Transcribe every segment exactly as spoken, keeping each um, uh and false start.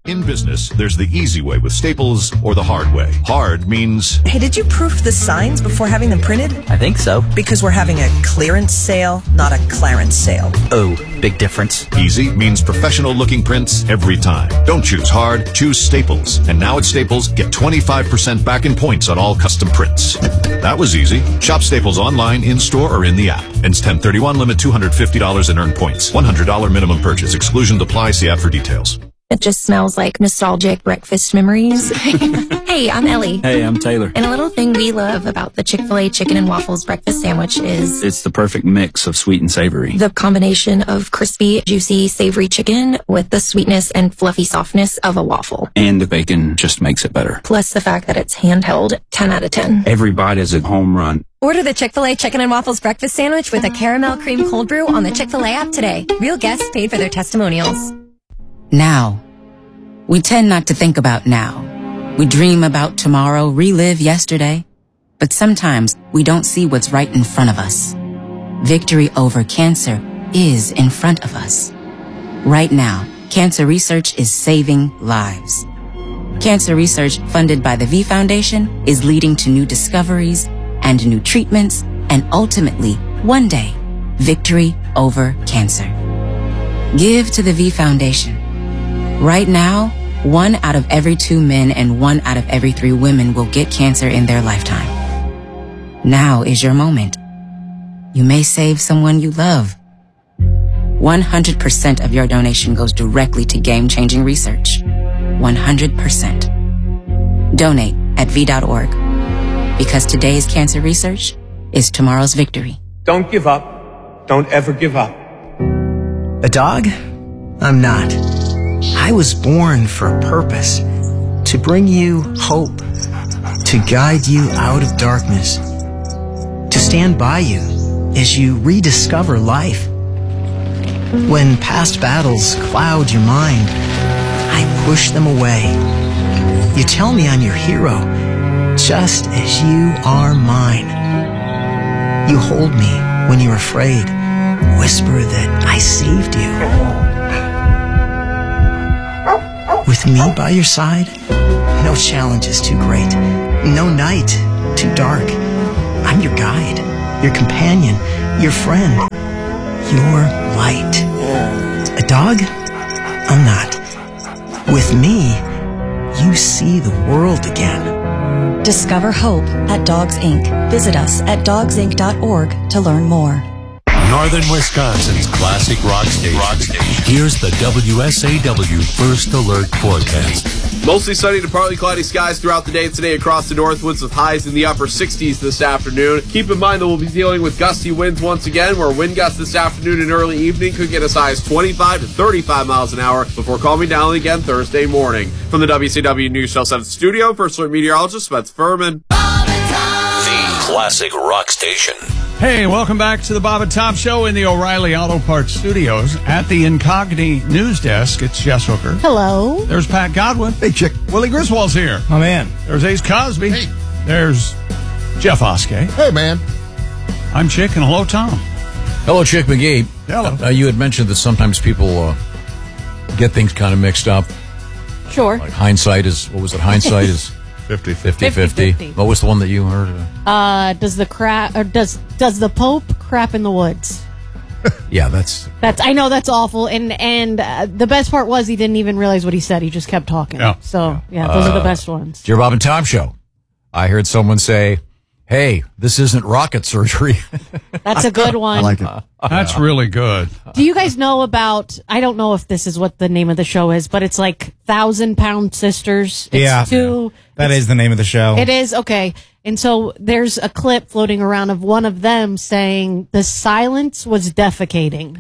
In business, there's the easy way with Staples or the hard way. Hard means... Hey, did you proof the signs before having them printed? I think so. Because we're having a clearance sale, not a Clarence sale. Oh, big difference. Easy means professional-looking prints every time. Don't choose hard, choose Staples. And now at Staples, get twenty-five percent back in points on all custom prints. That was easy. Shop Staples online, in-store, or in the app. Ends ten thirty-one, limit two hundred fifty dollars in earned points. one hundred dollars minimum purchase. Exclusion apply. See app for details. It just smells like nostalgic breakfast memories. Hey, I'm Ellie. Hey, I'm Taylor. And a little thing we love about the Chick-fil-A chicken and waffles breakfast sandwich is... It's the perfect mix of sweet and savory. The combination of crispy, juicy, savory chicken with the sweetness and fluffy softness of a waffle. And the bacon just makes it better. Plus the fact that it's handheld, ten out of ten. Every bite is a home run. Order the Chick-fil-A Chicken and Waffles Breakfast Sandwich with a caramel cream cold brew on the Chick-fil-A app today. Real guests paid for their testimonials. Now. We tend not to think about now. We dream about tomorrow, relive yesterday. But sometimes we don't see what's right in front of us. Victory over cancer is in front of us. Right now, cancer research is saving lives. Cancer research funded by the V Foundation is leading to new discoveries and new treatments and ultimately, one day, victory over cancer. Give to the V Foundation. Right now, one out of every two men and one out of every three women will get cancer in their lifetime. Now is your moment. You may save someone you love. one hundred percent of your donation goes directly to game-changing research. one hundred percent. Donate at V dot org. Because today's cancer research is tomorrow's victory. Don't give up. Don't ever give up. A dog? I'm not. I was born for a purpose. To bring you hope. To guide you out of darkness. To stand by you as you rediscover life. When past battles cloud your mind, I push them away. You tell me I'm your hero, just as you are mine. You hold me when you're afraid, whisper that I saved you. With me by your side, no challenge is too great, no night too dark. I'm your guide, your companion, your friend, your light. A dog? I'm not. With me, you see the world again. Discover hope at Dogs Incorporated. Visit us at dogs inc dot org to learn more. Northern Wisconsin's classic rock station. rock station. Here's the W S A W First Alert forecast. Mostly sunny to partly cloudy skies throughout the day today across the Northwoods with highs in the upper sixties this afternoon. Keep in mind that we'll be dealing with gusty winds once again, where wind gusts this afternoon and early evening could get as high as twenty-five to thirty-five miles an hour before calming down again Thursday morning. From the W C W News Shell seven studio, First Alert meteorologist Spence Furman. The classic rock station. Hey, welcome back to the Bob and Tom Show in the O'Reilly Auto Parts Studios. At the Incogni News Desk, it's Jess Hooker. Hello. There's Pat Godwin. Hey, Chick. Willie Griswold's here. Oh, man. There's Ace Cosby. Hey. There's Jeff Oskey. Hey, man. I'm Chick, and hello, Tom. Hello, Chick McGee. Hello. Uh, you had mentioned that sometimes people uh, get things kind of mixed up. Sure. Like hindsight is, what was it? Hindsight is... fifty fifty fifty. What was the one that you heard? Uh, does the crap or does does the Pope crap in the woods? Yeah, that's that's. I know that's awful, and and uh, the best part was he didn't even realize what he said. He just kept talking. Yeah. So yeah, those uh, are the best ones. It's your Bob and Tom Show. I heard someone say, "Hey, this isn't rocket surgery." That's a good one. I like it. That's really good. Do you guys know about? I don't know if this is what the name of the show is, but it's like Thousand Pound Sisters. It's yeah, two, that is the name of the show. It is okay. And so there's a clip floating around of one of them saying the silence was defecating,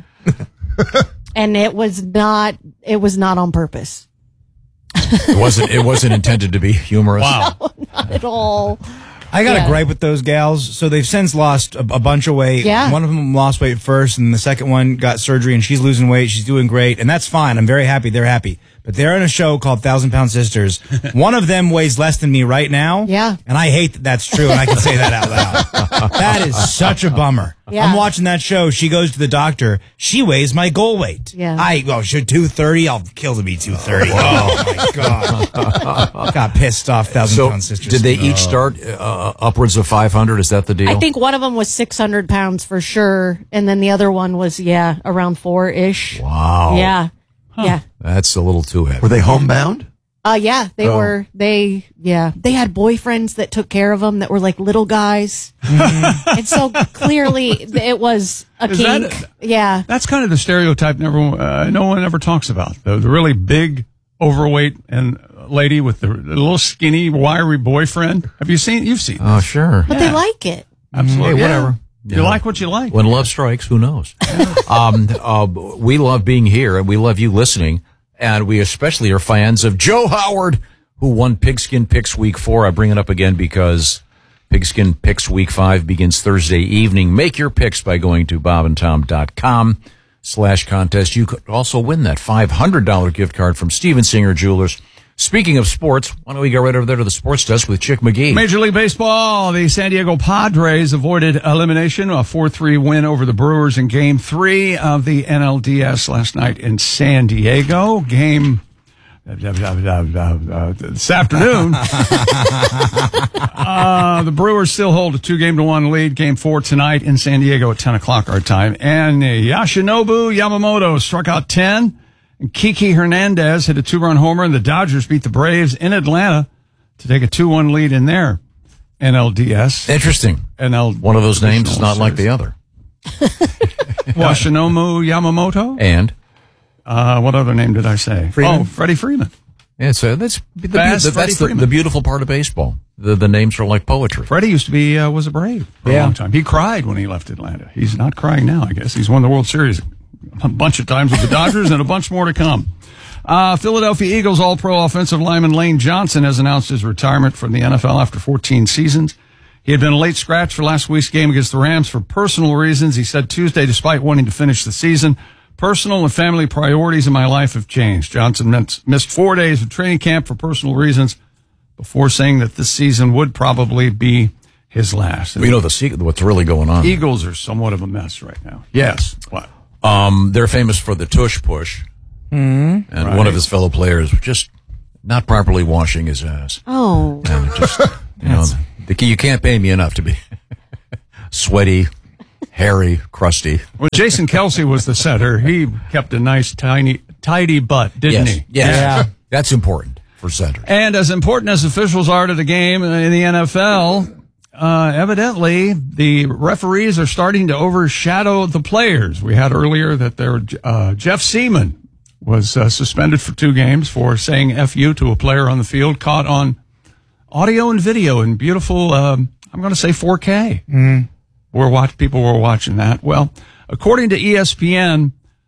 and it was not. It was not on purpose. It wasn't. It wasn't intended to be humorous. Wow, no, not at all. I got yeah. a gripe with those gals. So they've since lost a, a bunch of weight. Yeah. One of them lost weight first, and the second one got surgery, and she's losing weight. She's doing great, and that's fine. I'm very happy. They're happy. but they're in a show called Thousand Pound Sisters. One of them weighs less than me right now. Yeah. And I hate that that's true, and I can say that out loud. That is such a bummer. Yeah. I'm watching that show. She goes to the doctor. She weighs my goal weight. Yeah. I, oh, should two thirty? I'll kill to be two thirty. Oh, my God. Got pissed off, Thousand So, Pound Sisters. did they Oh. each start uh, upwards of five hundred? Is that the deal? I think one of them was six hundred pounds for sure. And then the other one was, yeah, around four ish. Wow. Yeah. Yeah. That's a little too heavy. Were they homebound? Uh, yeah, they Oh. were, they, yeah, they had boyfriends that took care of them that were like little guys. And so clearly it was a Is kink. that yeah. That's kind of the stereotype never, uh, no one ever talks about. The, the really big, overweight and lady with the, the little skinny, wiry boyfriend. Have you seen? You've seen. Oh, sure. But they like it. Absolutely. Hey, Yeah. whatever. You like what you like. When love strikes, who knows? um, uh, we love being here, and we love you listening, and we especially are fans of Joe Howard, who won Pigskin Picks Week Four. I bring it up again because Pigskin Picks Week Five begins Thursday evening. Make your picks by going to bobandtom.com slash contest. You could also win that five hundred dollars gift card from Steven Singer Jewelers. Speaking of sports, why don't we go right over there to the sports desk with Chick McGee? Major League Baseball, the San Diego Padres avoided elimination, a four three win over the Brewers in Game three of the N L D S last night in San Diego. Game uh, this afternoon, uh, the Brewers still hold a two-game to one lead. Game four tonight in San Diego at ten o'clock our time. And uh, Yoshinobu Yamamoto struck out ten. And Kiki Hernandez hit a two-run homer, and the Dodgers beat the Braves in Atlanta to take a two one lead in their N L D S. Interesting. N L One of those names is not like the other. Yoshinobu Yamamoto? And? Uh, what other name did I say? Freeman? Oh, Freddie Freeman. Yeah, so that's the, Fast the, Freddie that's the, Freeman. the beautiful part of baseball. The, the names are like poetry. Freddie used to be, uh, was a Brave for Yeah. a long time. He cried when he left Atlanta. He's not crying now, I guess. He's won the World Series a bunch of times with the Dodgers and a bunch more to come. Uh, Philadelphia Eagles All-Pro offensive lineman Lane Johnson has announced his retirement from the N F L after fourteen seasons. He had been a late scratch for last week's game against the Rams for personal reasons. He said Tuesday, despite wanting to finish the season, personal and family priorities in my life have changed. Johnson missed four days of training camp for personal reasons before saying that this season would probably be his last. Well, you know the secret, what's really going on. Eagles are somewhat of a mess right now. Yes. What? Um, they're famous for the tush push. Mm. And Right. one of his fellow players was just not properly washing his ass. Oh. And it just, you know, the, you can't pay me enough to be sweaty, hairy, crusty. When Jason Kelsey was the center, he kept a nice, tiny, tidy butt, didn't yes. he? Yes. Yeah. That's important for centers. And as important as officials are to the game in the N F L, uh, evidently the referees are starting to overshadow the players. We had earlier that there, uh, Jeff Seaman was uh, suspended for two games for saying F you to a player on the field, caught on audio and video in beautiful, um, I'm going to say four K. Mm. We're watch, people were watching that. Well, according to E S P N,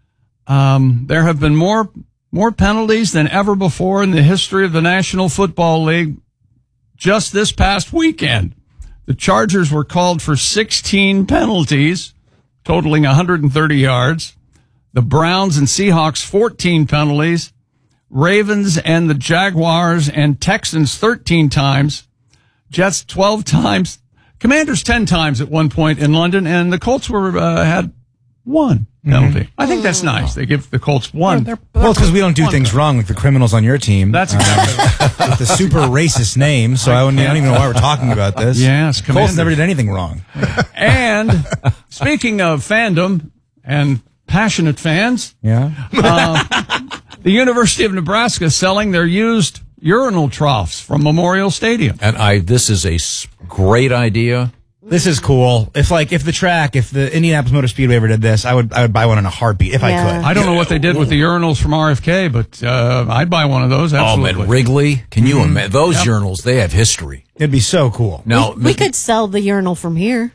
um, there have been more more penalties than ever before in the history of the National Football League just this past weekend. The Chargers were called for sixteen penalties, totaling one hundred thirty yards. The Browns and Seahawks, fourteen penalties. Ravens and the Jaguars and Texans, thirteen times. Jets, twelve times. Commanders, ten times at one point in London. And the Colts were uh, had one penalty. Mm-hmm. I think that's nice. They give the Colts one. Well, it's because we don't do things wrong like the criminals on your team. That's exactly with the super racist name. So I, wouldn't, I don't even know why we're talking about this. Yes, Colts Commanders. never did anything wrong. And speaking of fandom and passionate fans, Yeah. uh, the University of Nebraska is selling their used urinal troughs from Memorial Stadium. And I, this is a s- great idea. This is cool. If like if the track, if the Indianapolis Motor Speedway ever did this, I would I would buy one in a heartbeat if Yeah. I could. I don't know what they did with the urinals from R F K, but uh, I'd buy one of those. Absolutely. Oh, man, Wrigley, can you Mm-hmm. imagine? Those Yep. urinals, they have history. It'd be so cool. Now, we, we could sell the urinal from here.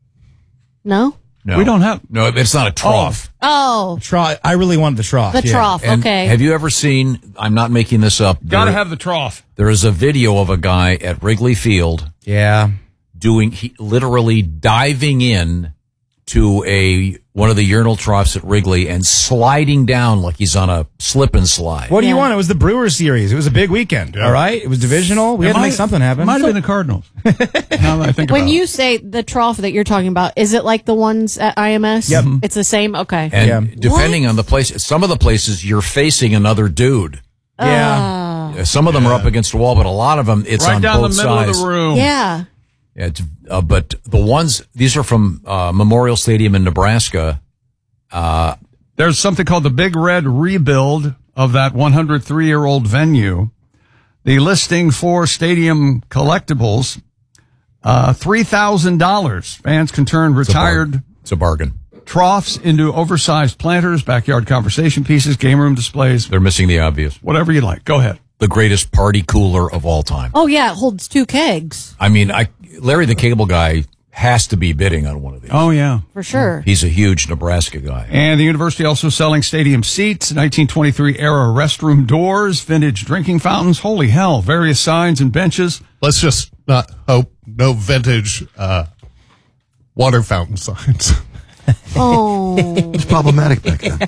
No? no, We don't have. No, it's not a trough. Oh, Trough. I really wanted the trough. the yeah. trough. And Okay. have you ever seen, I'm not making this up. Got to there- have the trough. There is a video of a guy at Wrigley Field Yeah. doing, he, literally diving in to a one of the urinal troughs at Wrigley and sliding down like he's on a slip and slide. What do you want? It was the Brewers series. It was a big weekend. All right, it was divisional. We It had to might- make something happen. It might have been the Cardinals. Now that I think When about you it. say the trough that you're talking about, is it like the ones at I M S? Yep. It's the same? Okay. And depending on the place, some of the places you're facing another dude. Yeah. Some of them are up against the wall, but a lot of them it's right on down both the middle sides. of the room. Yeah. Yeah, it's, uh, but the ones these are from uh, Memorial Stadium in Nebraska. Uh, There's something called the Big Red Rebuild of that one hundred three year old venue. The listing for stadium collectibles, uh, three thousand dollars. Fans can turn retired it's a bargain. troughs into oversized planters, backyard conversation pieces, game room displays, They're missing the obvious. whatever you like. Go ahead. The greatest party cooler of all time. Oh, yeah. It holds two kegs. I mean, I Larry the Cable Guy has to be bidding on one of these. Oh, yeah. For sure. He's a huge Nebraska guy. And the university also selling stadium seats, nineteen twenty-three era restroom doors, vintage drinking fountains. Holy hell. Various signs and benches. Let's just not hope no vintage uh, water fountain signs. Oh. It's problematic back then.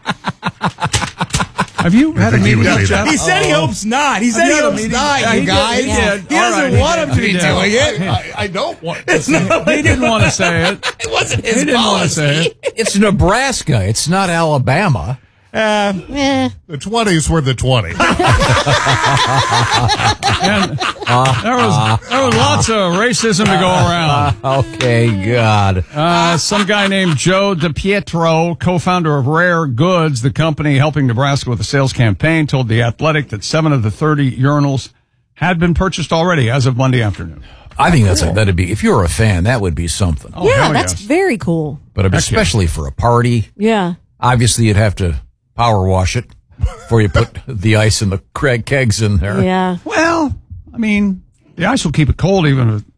Have you had a meeting with Jeff? He said he hopes not. He said he hopes not, Yeah, you he did. guys. He did. He All doesn't right, want he him did. to be He did. doing it. I, I don't want to It's say not- He didn't want to say it. It wasn't He his didn't want to say policy. it. It's Nebraska. It's not Alabama. Uh, Eh. The twenties were the twenties. And there was there was lots of racism to go around. Okay, God. Uh, some guy named Joe DiPietro, co-founder of Rare Goods, the company helping Nebraska with the sales campaign, told The Athletic that seven of the thirty urinals had been purchased already as of Monday afternoon. I think that's a, that'd be, if you were a fan, that would be something. Oh, yeah, hell that's yes. very cool. But especially for a party, Yeah. obviously you'd have to power wash it before you put the ice and the craig kegs in there. Yeah. Well, I mean, the ice will keep it cold even if,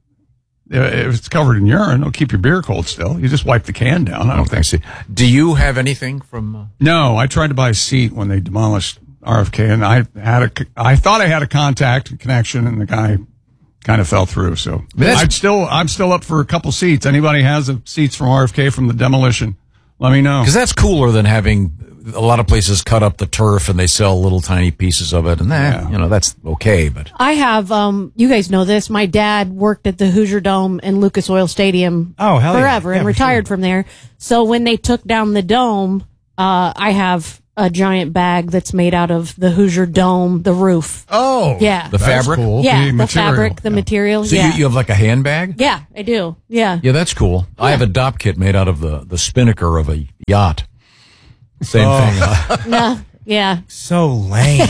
if it's covered in urine. It'll keep your beer cold still. You just wipe the can down. I don't think. I see. Do you have anything from? Uh, No, I tried to buy a seat when they demolished R F K, and I had a, I thought I had a contact connection, and the guy kind of fell through. So That's- I'm still, I'm still up for a couple seats. Anybody has a, seats from R F K from the demolition? Let me know. Because that's cooler than having a lot of places cut up the turf and they sell little tiny pieces of it, and that Yeah. you know that's okay. But I have, um, you guys know this. My dad worked at the Hoosier Dome and Lucas Oil Stadium Oh, hell yeah. forever Yeah, and for retired from there. So when they took down the dome, uh, I have a giant bag that's made out of the Hoosier Dome, the roof. Oh, Yeah. the that's fabric. cool. Yeah, The the, material. fabric, the material. So yeah. you, you have like a handbag. yeah, I do. Yeah. Yeah, that's cool. I have a dop kit made out of the the spinnaker of a yacht. Same Oh. thing. Uh, No, yeah. so lame.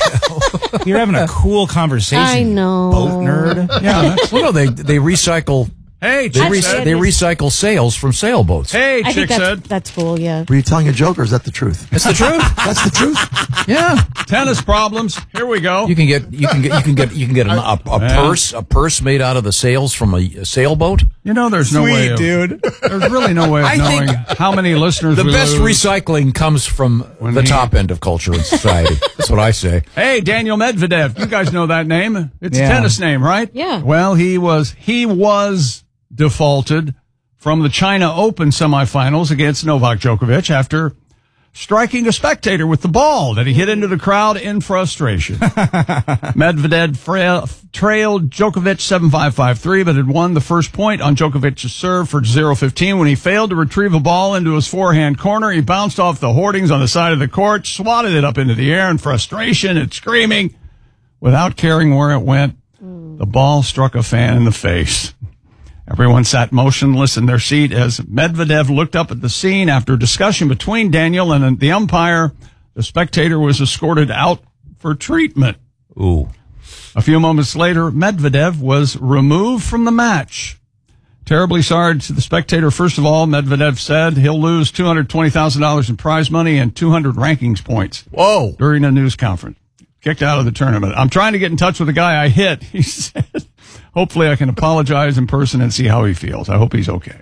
You're having a cool conversation. I know. Boat nerd. Yeah. That's, well, no, they they recycle. hey, They, chick re- said. they recycle sails from sailboats. Hey, I think chick that's, said. that's cool, yeah. Were you telling a joke or is that the truth? It's the truth. That's the truth. Yeah, Tennis problems. Here we go. you can get you can get you can get you can get an, a, a Yeah. purse a purse made out of the sails from a, a sailboat. You know, there's no way. Sweet, Of, dude. There's really no way of I knowing think how many listeners The we best lose. recycling comes from When the he- top end of culture and society. That's what I say. Hey, Daniel Medvedev. You guys know that name. It's Yeah. a tennis name, right? Yeah. Well, he was he was defaulted from the China Open semifinals against Novak Djokovic after striking a spectator with the ball that he hit into the crowd in frustration. Medvedev fra- trailed Djokovic seven five five three, but had won the first point on Djokovic's serve for zero fifteen when he failed to retrieve a ball into his forehand corner. He bounced off the hoardings on the side of the court, swatted it up into the air in frustration and screaming without caring where it went. The ball struck a fan in the face. Everyone sat motionless in their seat as Medvedev looked up at the scene. After a discussion between Daniel and the umpire, the spectator was escorted out for treatment. Ooh. A few moments later, Medvedev was removed from the match. Terribly sorry to the spectator. First of all, Medvedev said he'll lose two hundred twenty thousand dollars in prize money and two hundred rankings points. Whoa. During a news conference. Kicked out of the tournament. I'm trying to get in touch with the guy I hit. He said, hopefully I can apologize in person and see how he feels. I hope he's okay.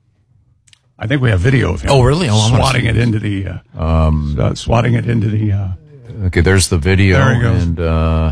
I think we have video of him. Oh, really? Oh, I wanna swatting see it this. into the, uh, um, uh, swatting it into the, uh, Okay, there's the video. There he goes. And, uh,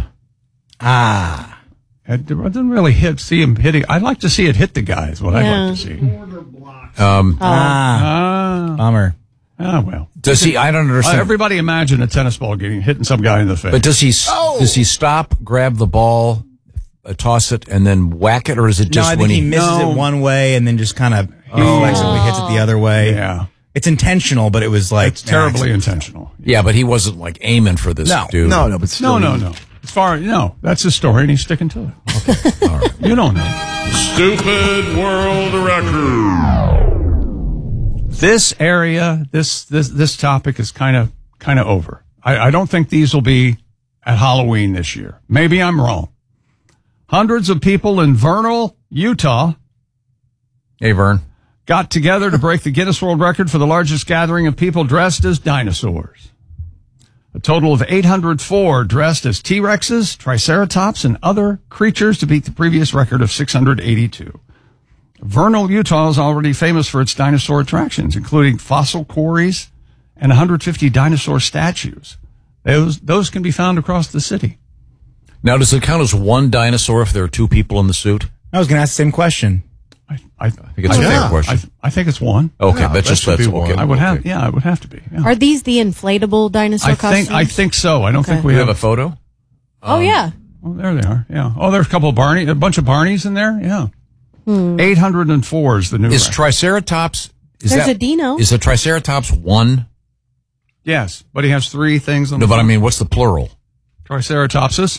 Ah. it didn't really hit, see him hitting. I'd like to see it hit the guy is what I'd Yeah. like to see. Um, Ah, bummer. Ah, well. Does he? I don't understand. Uh, everybody imagine a tennis ball getting hitting some guy in the face. But does he? Does he stop, grab the ball, uh, toss it, and then whack it, or is it No, just I when think he he misses No. it one way and then just kind of reflexively hits it the other way. Yeah. It's intentional, but it was like It's terribly intentional. Yeah, but he wasn't like aiming for this No. dude. No, no, but still. No, no, no. As far no, that's his story, and he's sticking to it. Okay, all right. You don't know. Stupid world record. This area, this this this topic is kind of kind of over. I, I don't think these will be at Halloween this year. Maybe I'm wrong. Hundreds of people in Vernal, Utah, Hey, Vern. got together to break the Guinness World Record for the largest gathering of people dressed as dinosaurs. A total of eight hundred four dressed as T-Rexes, Triceratops, and other creatures to beat the previous record of six hundred eighty-two. Vernal, Utah is already famous for its dinosaur attractions, including fossil quarries and one hundred fifty dinosaur statues. Those, those can be found across the city. Now, does it count as one dinosaur if there are two people in the suit? I was going to ask the same question. I, I, I think it's a yeah, fair question. I, I think it's one. Okay, Yeah, that's that just should that's be one. okay. I would have, okay. yeah, it would have to be. Yeah. Are these the inflatable dinosaur I costumes? think, I think so. I don't Okay. think we We have have a photo. Oh, yeah. Oh, there they are. Yeah. Oh, there's a couple of Barney, a bunch of Barneys in there. Yeah. Hmm. eight hundred four is the new Is record. Triceratops? Is There's that, a dino. Is the Triceratops one? Yes, but he has three things on No, the but I front. mean, what's the plural? Triceratopsis.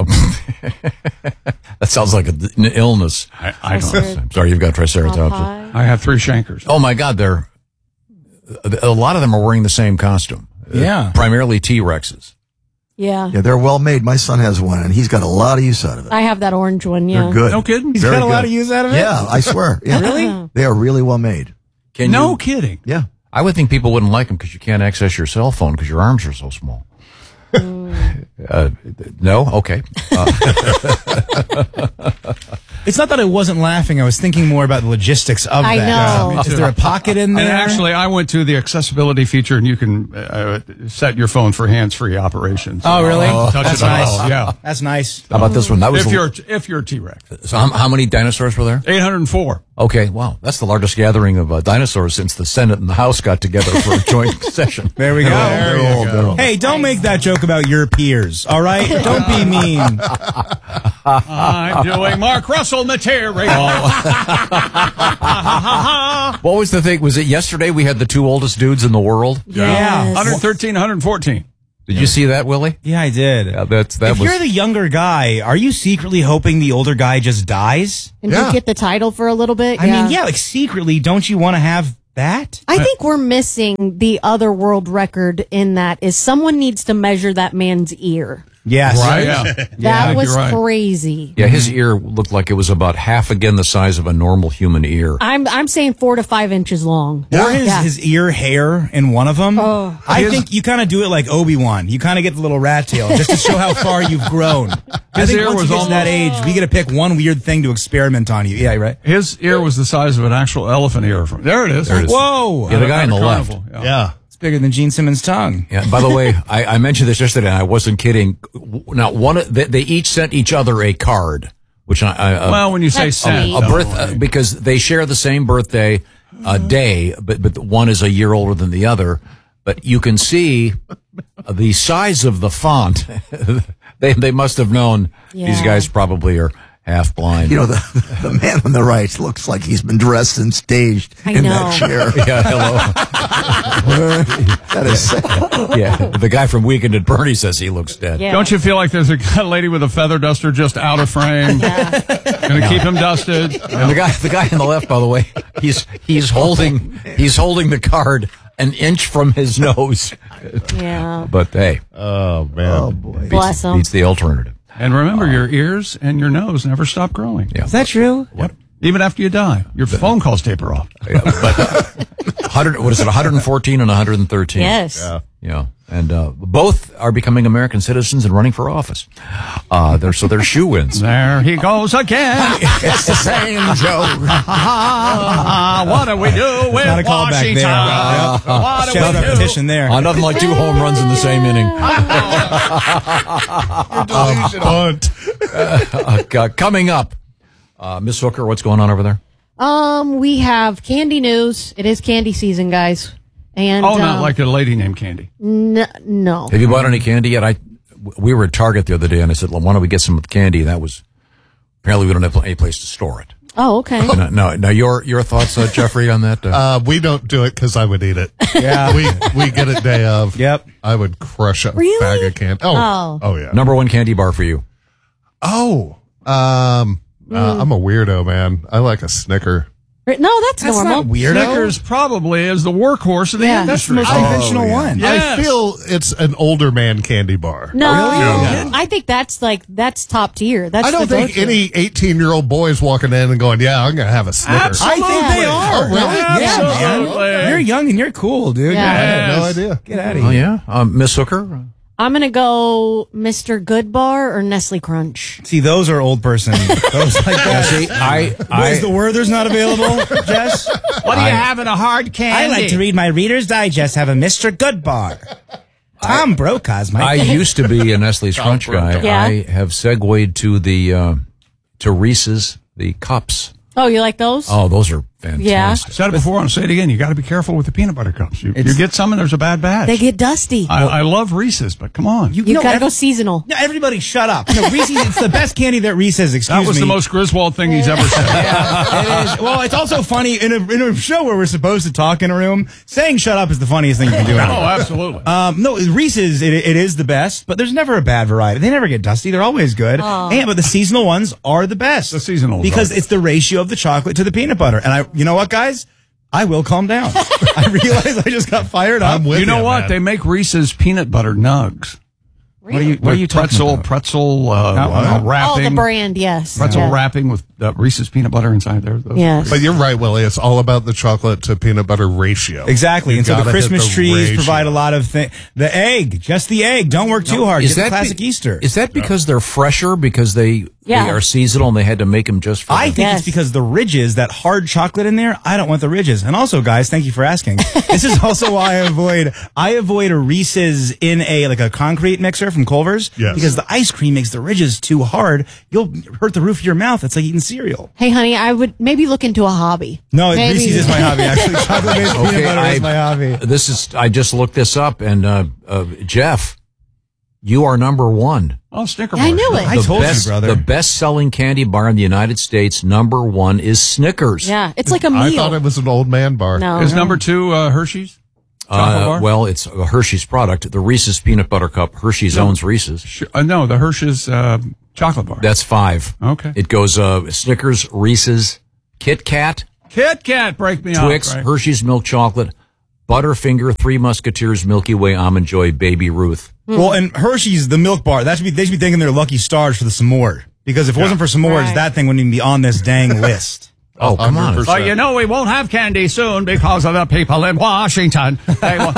That sounds like a, an illness. I, I don't know. I'm sorry, you've got Triceratops. I have three chankers. Oh my God, they're a lot of them are wearing the same costume. Yeah. Uh, primarily T-Rexes. Yeah. Yeah, they're well made. My son has one, and he's got a lot of use out of it. I have that orange one, yeah. They're good. No kidding? He's Very got a lot good. of use out of it? Yeah, I swear. Yeah. Really? They are really well made. Can no you, kidding. Yeah. I would think people wouldn't like them because you can't access your cell phone because your arms are so small. uh, no? Okay. Uh, It's not that I wasn't laughing. I was thinking more about the logistics of I that. know. Is there a pocket in there? And actually, I went to the accessibility feature, and you can uh, set your phone for hands-free operations. Oh, really? Uh, touch That's it at nice. all. Yeah. That's nice. how about this one? That was If you're if you're a T-Rex. so how, how many dinosaurs were there? eight hundred four. Okay, wow. That's the largest gathering of uh, dinosaurs since the Senate and the House got together for a joint session. There we go. They're all- they're all- Hey, don't make that joke about your peers, all right? Don't be mean. I'm doing Mark Russell material. What was the thing? Was it yesterday we had the two oldest dudes in the world? Yeah. one thirteen, one fourteen. Did you see that, Willie? Yeah, I did. Yeah, that's that if was. you're the younger guy, are you secretly hoping the older guy just dies? And Yeah. you get the title for a little bit? I mean, yeah, like secretly, don't you want to have that? I think we're missing the other world record in that is someone needs to measure that man's ear. Yes. Right? Yeah. That Yeah, was you're right. crazy. Yeah, his ear looked like it was about half again the size of a normal human ear. I'm I'm saying four to five inches long. Or his, Yeah. his ear hair in one of them. Oh. I think you kind of do it like Obi-Wan. You kind of get the little rat tail just to show how far you've grown. I His think ear once was you get to that almost- age, we get to pick one weird thing to experiment on you. Yeah, right? His ear was the size of an actual elephant ear. From there it is. There it is. Whoa! Yeah, the guy on the At a left. carnival, Yeah. Yeah. It's bigger than Gene Simmons' tongue. Yeah. By the way, I, I mentioned this yesterday, and I wasn't kidding. Now, one of- they, they each sent each other a card, which I, I uh, Well, when you say That's sent, sweet. a though, birth I uh, mean, because they share the same birthday uh, day, but but one is a year older than the other. But you can see the size of the font. they they must have known these Yeah. guys probably are half blind. You know, the, the man on the right looks like he's been dressed and staged I in know. that chair. Yeah, hello. That is sad. Yeah, the guy from Weekend at Bernie says he looks dead. Yeah. Don't you feel like there's a lady with a feather duster just out of frame? Gonna keep him dusted. And the guy, the guy on the left, by the way, he's he's holding he's holding the card an inch from his nose. Yeah. But hey, Oh, man. Oh, boy. beats, Bless him. beats the alternative. And remember, your ears and your nose never stop growing. Yeah. Is that true? Yep. Even after you die, your phone calls taper off. Yeah, but one hundred, what is it, one fourteen and one thirteen? Yes. Yeah. Yeah. And uh, both are becoming American citizens and running for office. Uh, they're, so they're shoe-ins. There he goes again. It's the same joke. What do we do with Not a callback Washington? there. Yep. What do Chest we do? repetition there. Uh, nothing like two home runs in the same inning. Bunt. Uh, uh, coming up, uh, Miss Hooker, what's going on over there? Um, we have candy news. It is candy season, guys. And oh, not um, like a lady named Candy. N- no. Have you bought any candy yet? I, we were at Target the other day, and I said, well, why don't we get some candy? And that was, apparently we don't have any place to store it. Oh, okay. No, no, now your your thoughts, uh, Jeffrey, on that? Uh, Uh, we don't do it because I would eat it. Yeah. we we get it day of. Yep. I would crush a Really? bag of candy. Oh, Oh. oh, yeah. number one candy bar for you. Oh, um, uh, I'm a weirdo, man. I like a Snicker. No, that's, That's normal. not weird. Snickers probably is the workhorse of the Yeah. That's the industry. most conventional one. Yes. I feel it's an older man candy bar. No, Yeah. I think that's like that's top tier. That's I don't the think go-to. any eighteen-year-old boys walking in and going, "Yeah, I'm going to have a Snicker." Absolutely. I think they are. Oh, really? Yeah, Absolutely. man. You're young and you're cool, dude. Yeah. I had no Yes. idea. Get out of Oh, here. yeah? Um, Miss Hooker? I'm gonna go Mister Good Bar or Nestle Crunch. See, those are old person. Those like that. See, I, Why is I, the Werther's not available, Jess? What do you I- have in a hard candy? I like to read my Reader's Digest. Have a Mister Good Bar. Tom Brokaw's my I used to be a Nestle's Crunch guy. Yeah. I have segued to the, uh, to Reese's, the cups. Oh, you like those? Oh, those are fantastic. Yeah. I said it before, I'll say it again. You got to be careful with the peanut butter cups. You, you It's- get some and there's a bad batch. They get dusty. I, I love Reese's, but come on. you no, gotta ev- go seasonal. No, everybody shut up. No, Reese's, it's the best candy that Reese's, excuse me. that was the most Griswold thing he's ever said. Yeah, it is. Well, it's also funny in a, in a show where we're supposed to talk in a room. Saying "shut up" is the funniest thing you can do. Oh, absolutely. Um, no, Reese's it, it is the best, but there's never a bad variety. They never get dusty; they're always good. And but the seasonal ones are the best. The seasonals because are. it's the ratio of the chocolate to the peanut butter. And I, you know what, guys, I will calm down. I realize I just got fired up. I'm with you know you, what? man. They make Reese's peanut butter nugs. What are you? What are you talking pretzel, about? pretzel, uh, Uh, uh, wrapping. Oh, the brand, yes. Pretzel Yeah. wrapping with uh, Reese's peanut butter inside there. Those- Yes. But you're right, Willie. It's all about the chocolate to peanut butter ratio. Exactly. You And so the gotta hit Christmas the trees ratio. provide a lot of things. The egg, just the egg. Don't work too hard. Is Get the that classic be- Easter. Is that because they're fresher because they Yeah. they are seasonal and they had to make them just for I the- think Yes. it's because the ridges, that hard chocolate in there, I don't want the ridges. And also, guys, thank you for asking. This is also why I avoid I avoid a Reese's in a like a concrete mixer from Culver's. Yes. Because the ice cream makes the ridges too hard. You'll hurt the roof of your mouth. It's like eating cereal. Hey, honey, I would maybe look into a hobby. No, Maybe. Reese's is my hobby, actually. Chocolate based peanut Okay, butter I, is my hobby. This is I just looked this up and uh, uh, Jeff, you are number one. Oh, Snicker I bars. knew it. I the told best, you, brother. The best-selling candy bar in the United States, number one, is Snickers. Yeah, it's like a meal. I thought it was an old man bar. no. Is number two uh, Hershey's? Chocolate Uh, bar? well, it's a Hershey's product. The Reese's Peanut Butter Cup. Hershey's owns Reese's. Sh- uh, no, the Hershey's uh, chocolate bar. That's five. Okay. It goes uh, Snickers, Reese's, Kit Kat, Kit Kat, break me Twix, off. Right? Hershey's Milk Chocolate, Butterfinger, Three Musketeers, Milky Way, Almond Joy, Baby Ruth. Well, and Hershey's, the milk bar, that should be, they should be thanking their lucky stars for the s'more. Because if it wasn't for s'mores, Right. that thing wouldn't even be on this dang list. Oh, come on. one hundred percent. Well, you know we won't have candy soon because of the people in Washington. They, will,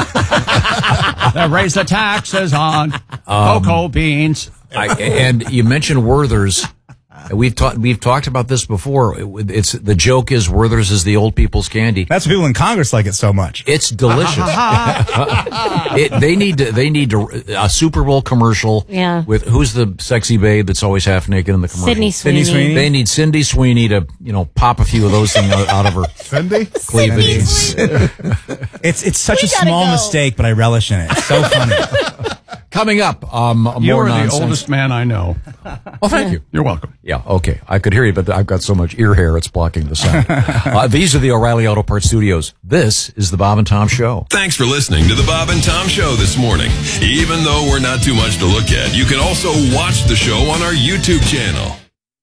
they raise the taxes on cocoa beans. I, and you mentioned Werther's. We've talked. We've talked about this before. It- It's the joke is Werther's is the old people's candy. That's why people in Congress like it so much. It's delicious. it, they need to. They need to, a Super Bowl commercial. Yeah. With who's the sexy babe that's always half naked in the commercial? Sydney Sweeney. Sydney Sweeney. They need Cindy Sweeney to you know pop a few of those things out, out of her Cindy? cleavage. It's it's such We a gotta small go. mistake, but I relish in it. It's so funny. Coming up, um, You more are nonsense. the oldest man I know. Well, thank you. You're welcome. Yeah, okay. I could hear you, but I've got so much ear hair, it's blocking the sound. uh, these are the O'Reilly Auto Parts Studios. This is the Bob and Tom Show. Thanks for listening to the Bob and Tom Show this morning. Even though we're not too much to look at, you can also watch the show on our YouTube channel.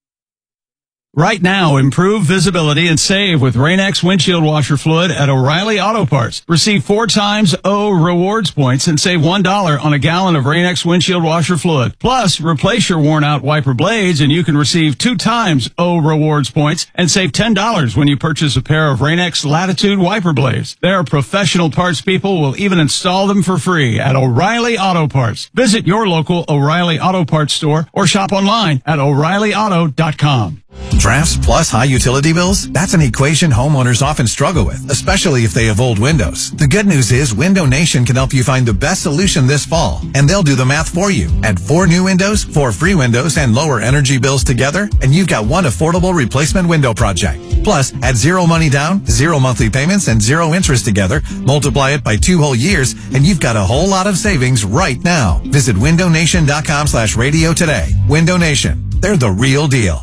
Right now, improve visibility and save with Rain-X windshield washer fluid at O'Reilly Auto Parts. Receive four times O rewards points and save one dollar on a gallon of Rain-X windshield washer fluid. Plus, replace your worn-out wiper blades and you can receive two times O rewards points and save ten dollars when you purchase a pair of Rain-X Latitude wiper blades. Their professional parts people will even install them for free at O'Reilly Auto Parts. Visit your local O'Reilly Auto Parts store or shop online at O'Reilly Auto dot com. Drafts plus high utility bills? That's an equation homeowners often struggle with, especially if they have old windows. The good news is Window Nation can help you find the best solution this fall, and they'll do the math for you. Add four new windows, four free windows, and lower energy bills together, and you've got one affordable replacement window project. Plus, add zero money down, zero monthly payments, and zero interest together, multiply it by two whole years, and you've got a whole lot of savings right now. Visit window nation dot com slash radio today. Window Nation. They're the real deal.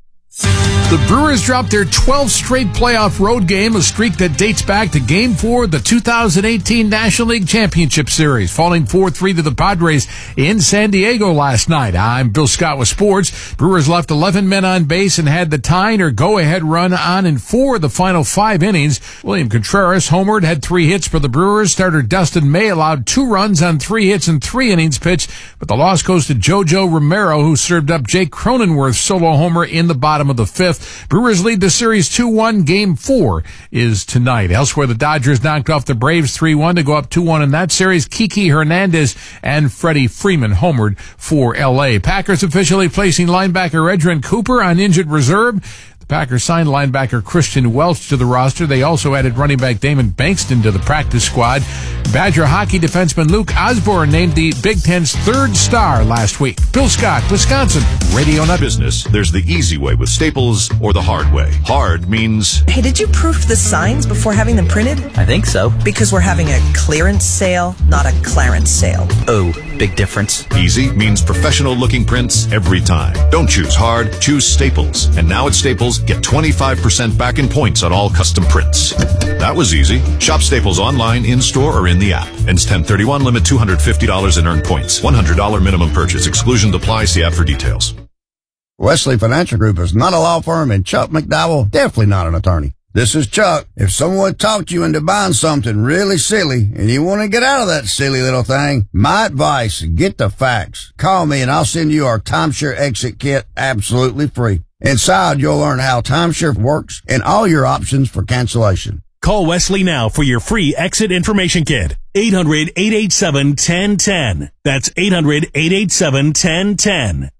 The Brewers dropped their twelfth straight playoff road game, a streak that dates back to Game four of the two thousand eighteen National League Championship Series, falling four three to the Padres in San Diego last night. I'm Bill Scott with sports. Brewers left eleven men on base and had the tying or go-ahead run on in four of the final five innings. William Contreras homered, had three hits for the Brewers. Starter Dustin May allowed two runs on three hits in three innings pitched, but the loss goes to JoJo Romero, who served up Jake Cronenworth's solo homer in the bottom of the fifth. Brewers lead the series two one. Game four is tonight. Elsewhere, the Dodgers knocked off the Braves three one to go up two one in that series. Kiki Hernandez and Freddie Freeman homered for L A. Packers officially placing linebacker Edgerrin Cooper on injured reserve. Packers signed linebacker Christian Welch to the roster. They also added running back Damon Bankston to the practice squad. Badger hockey defenseman Luke Osborne named the Big Ten's third star last week. Bill Scott, Wisconsin, Radio Nut Business. There's the easy way with Staples or the hard way. Hard means... Hey, did you proof the signs before having them printed? I think so. Because we're having a clearance sale, not a clarence sale. Oh, big difference. Easy means professional-looking prints every time. Don't choose hard, choose Staples. And now at Staples, get twenty-five percent back in points on all custom prints. That was easy. Shop Staples online, in-store, or in the app. Ends ten thirty-one, limit two hundred fifty dollars in earned points. one hundred dollars minimum purchase. Exclusion apply. See app for details. Wesley Financial Group is not a law firm, and Chuck McDowell definitely not an attorney. This is Chuck. If someone talked you into buying something really silly and you want to get out of that silly little thing, my advice, get the facts. Call me and I'll send you our timeshare exit kit absolutely free. Inside, you'll learn how timeshare works and all your options for cancellation. Call Wesley now for your free exit information kit. eight hundred, eight eight seven, one zero one zero. That's eight hundred, eight eight seven, one zero one zero.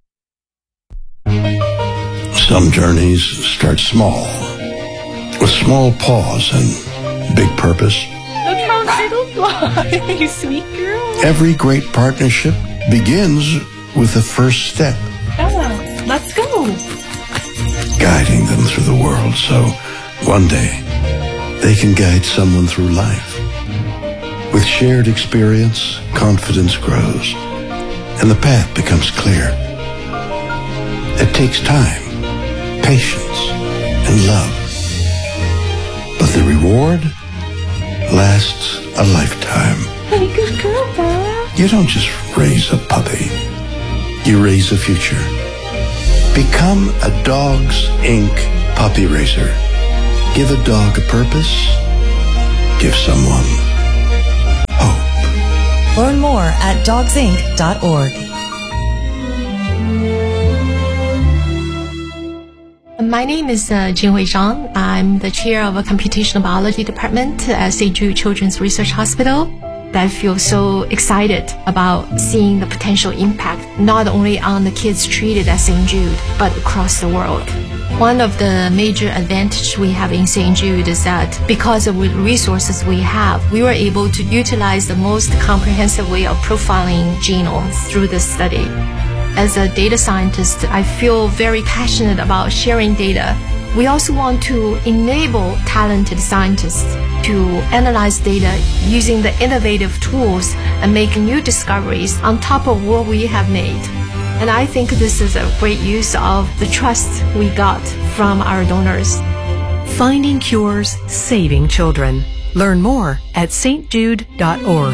Some journeys start small, with small pause and big purpose. You sweet girl. Every great partnership begins with the first step. Oh, let's go. Guiding them through the world so one day they can guide someone through life. With shared experience, confidence grows, and the path becomes clear. It takes time, patience, and love. But the reward lasts a lifetime. Hey, good girl, Bella. You don't just raise a puppy. You raise a future. Become a Dogs Incorporated puppy raiser. Give a dog a purpose. Give someone hope. Learn more at dogs inc dot org. My name is uh, Jinhui Zhang. I'm the chair of a computational biology department at Saint Jude Children's Research Hospital. I feel so excited about seeing the potential impact not only on the kids treated at Saint Jude, but across the world. One of the major advantages we have in Saint Jude is that because of the resources we have, we were able to utilize the most comprehensive way of profiling genomes through this study. As a data scientist, I feel very passionate about sharing data. We also want to enable talented scientists to analyze data using the innovative tools and make new discoveries on top of what we have made. And I think this is a great use of the trust we got from our donors. Finding cures, saving children. Learn more at s t jude dot org.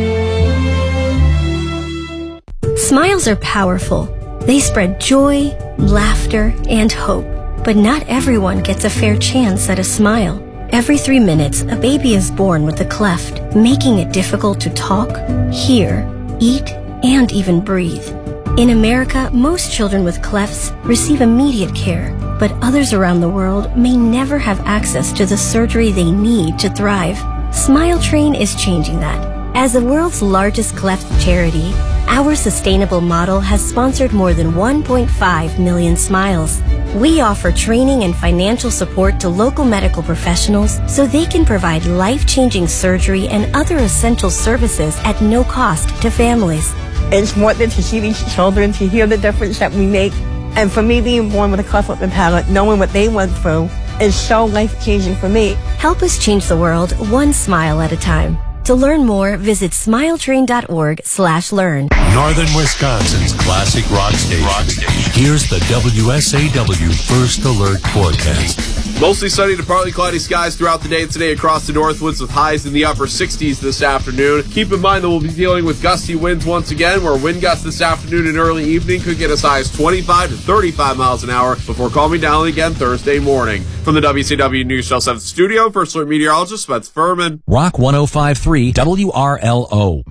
Smiles are powerful. They spread joy, laughter, and hope. But not everyone gets a fair chance at a smile. Every three minutes, a baby is born with a cleft, making it difficult to talk, hear, eat, and even breathe. In America, most children with clefts receive immediate care, but others around the world may never have access to the surgery they need to thrive. Smile Train is changing that. As the world's largest cleft charity, our sustainable model has sponsored more than one point five million smiles. We offer training and financial support to local medical professionals so they can provide life-changing surgery and other essential services at no cost to families. It's worth it to see these children, to hear the difference that we make. And for me, being born with a cleft lip and palate, knowing what they went through is so life-changing for me. Help us change the world one smile at a time. To learn more, visit smiletrain.org slash learn. Northern Wisconsin's classic rock station. Rock station. Here's the W S A W First Alert forecast. Mostly sunny to partly cloudy skies throughout the day today across the Northwoods with highs in the upper sixties this afternoon. Keep in mind that we'll be dealing with gusty winds once again, where wind gusts this afternoon and early evening could get as high as twenty-five to thirty-five miles an hour before calming down again Thursday morning. From the W C W News Channel seven studio, First Alert meteorologist Spence Furman. Rock one oh five point three W R L O.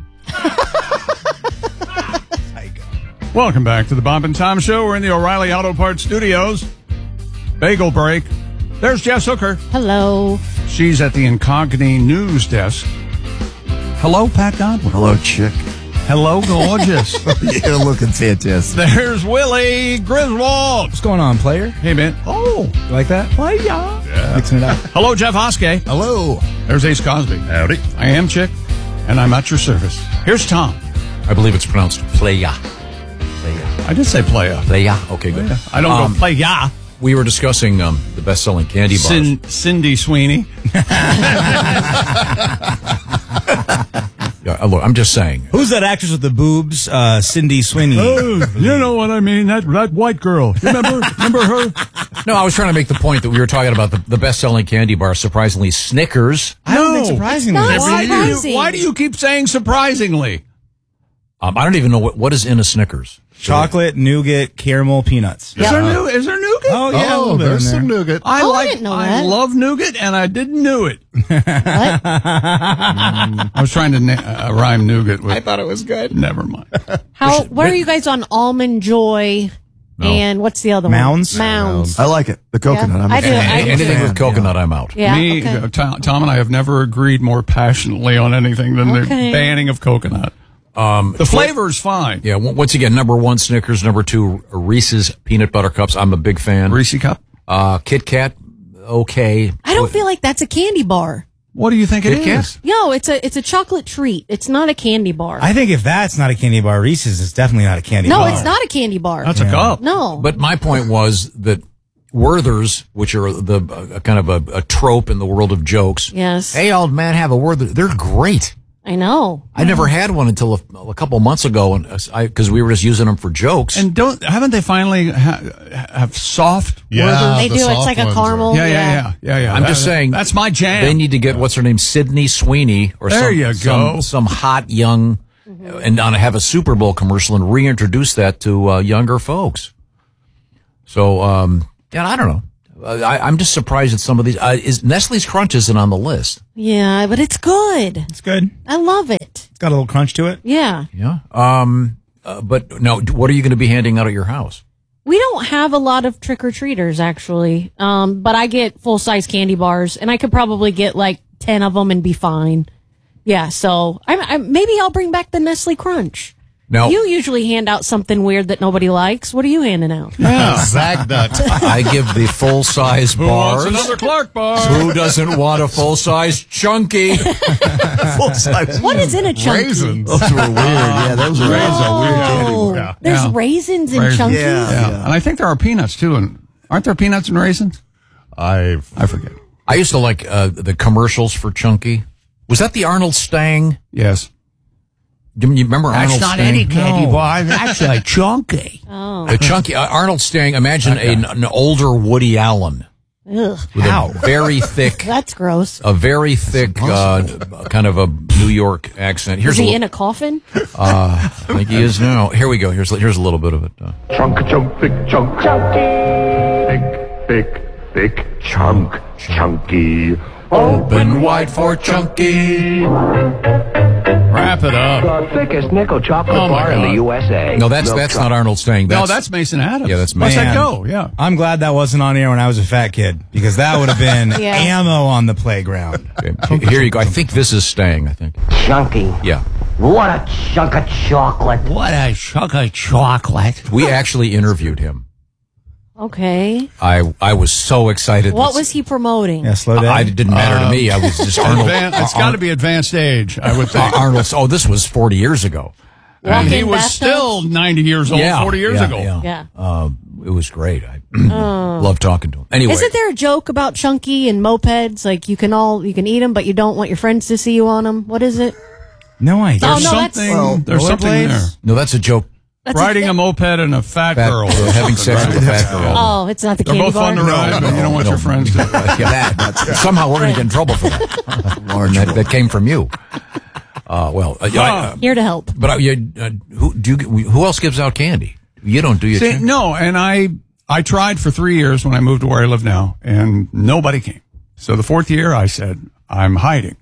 Welcome back to the Bob and Tom Show. We're in the O'Reilly Auto Parts Studios. Bagel break. There's Jess Hooker. Hello. She's at the Incognito News Desk. Hello, Pat Godwin. Hello, chick. Hello, gorgeous. You're looking fantastic. There's Willie Griswold. What's going on, player? Hey, man. Oh. You like that? Play ya. Yeah. Mixing it up. Hello, Jeff Hoskey. Hello. There's Ace Cosby. Howdy. I am Chick, and I'm at your service. Here's Tom. I believe it's pronounced playa. Playa. I did say playa. Playa. Okay, good. Playa. I don't um, go playa. We were discussing um, the best-selling candy bars. Cin- Cindy Sweeney. Yeah, look, I'm just saying. Who's that actress with the boobs? Uh, Cindy Sweeney. Oh, you know what I mean? That that white girl. Remember? Remember her? No, I was trying to make the point that we were talking about the, the best-selling candy bar, surprisingly Snickers. I don't think surprisingly. It's not Why, do surprising. you, why do you keep saying surprisingly? Um, I don't even know what, what is in a Snickers. Chocolate, nougat, caramel, peanuts. Is there new? Is there nougat? Oh yeah, a Oh, little bit there's in there. some nougat. I Oh, I like. didn't know I that. love nougat, and I didn't know it. I was trying to na- uh, rhyme nougat with. I thought it was good. Never mind. How? Where are you guys on Almond Joy? No. And what's the other Mounds? one? Mounds. I like it. The coconut. Yeah. I'm a I do- fan. I do Anything too. with coconut, I'm out. Yeah. Me, okay. uh, Tom, Tom and I have never agreed more passionately on anything than the Okay. banning of coconut. Um, The flavor's fine. Yeah, w- once again, number one, Snickers. Number two, Reese's Peanut Butter Cups. I'm a big fan. Reese cup. Uh, Kit Kat, okay. I don't feel like that's a candy bar. What do you think it Kit Kat? is? No, it's a it's a chocolate treat. It's not a candy bar. I think if that's not a candy bar, Reese's is definitely not a candy no, bar. it's not a candy bar. That's a cup. No. But my point was that Werther's, which are the uh, kind of a, a trope in the world of jokes. Yes. Hey, old man, have a Werther. They're great. I know. I never had one until a, a couple months ago, and I because we were just using them for jokes. And don't haven't they finally ha- have soft? Yeah, Werther's? They the do. It's soft like a ones caramel. Yeah, yeah, yeah, yeah, yeah. I'm That- just saying that's my jam. They need to get what's her name, Sydney Sweeney, or There some, you some go. some hot young, and on have a Super Bowl commercial and reintroduce that to uh, younger folks. So, um, yeah, I don't know. Uh, I, I'm just surprised at some of these. Uh, is Nestle's Crunch isn't on the list? Yeah, but it's good. It's good. I love it. It's got a little crunch to it. Yeah. Yeah. Um. Uh, but no, what are you going to be handing out at your house? We don't have a lot of trick or treaters actually. Um, but I get full size candy bars, and I could probably get like ten of them and be fine. Yeah. So I, I maybe I'll bring back the Nestle Crunch. No. You usually hand out something weird that nobody likes. What are you handing out? Yeah, Zag Nut. I give the full size Who bars. wants another Clark bar? Who doesn't want a full size chunky? Full size. What is in a chunky? Raisins. Those were weird. Yeah, those were Raisins are weird candy Oh, bar. Yeah. there's Yeah. raisins in Raisins. chunkies. Yeah. Yeah. and I think there are peanuts too. And aren't there peanuts and raisins? I've I forget. I used to like uh, the commercials for Chunky. Was that the Arnold Stang? Yes. Do you remember Arnold Stang? bar. That's a chunky. Oh. The Chunky uh, Arnold Stang. Imagine an, an older Woody Allen Ugh. with a very thick, That's gross. a very thick, uh, kind of a New York accent. Here's Is he a, in a coffin? uh, I think he is now. Here we go. Here's here's a little bit of it. Uh, Chunk, chunk, big chunk. Chunky. Big, big, big chunk. Chunky. Open wide for Chunky. Wrap it up. The thickest nickel chocolate Oh, my bar in God. the U S A. No, that's Milk that's chocolate. not Arnold Stang. No, That's, that's Mason Adams. Yeah, that's Let's Mason. that go. Yeah. I'm glad that wasn't on air when I was a fat kid, because that would have been Yeah. ammo on the playground. Okay, here you go. I think this is Stang. I think. Chunky. Yeah. What a chunk of chocolate. What a chunk of chocolate. We actually interviewed him. Okay. I I was so excited. What was he promoting? Yeah, slow down. I, it didn't matter to me. I was just Arnold. Advan- it's got to be advanced age, I would think. Arnold. Oh, this was forty years ago. And he Walk-in was bathtubs? still ninety years old Yeah, forty years yeah, ago. Yeah. Yeah. Uh, it was great. I Oh. love talking to him. Anyway, Isn't there a joke about Chunky and mopeds? Like you can all you can eat them, but you don't want your friends to see you on them. What is it? No idea. Oh, There's no, that's- something, Well, there's something rollerblades? there. no, that's a joke. That's Riding a, a moped and a fat, Fat girl. girl, having sex with a fat girl. Oh, it's not the They're candy both fun to bar. ride, but you don't want your friends to. yeah, that, somehow we're going to get in trouble for that. And that, that came from you. Uh, well, uh, I, uh, Here to help. but uh, you, uh, who do you? Who else gives out candy? You don't, do you? See, Chin? no, and I I tried for three years when I moved to where I live now, and nobody came. So the fourth year, I said, I'm hiding.